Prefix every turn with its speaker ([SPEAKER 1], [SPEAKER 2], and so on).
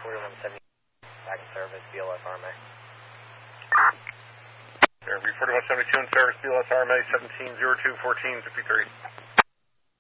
[SPEAKER 1] 4170 back in service, BLS RMA.
[SPEAKER 2] Airview 4172 in service, BLS RMA 17021453.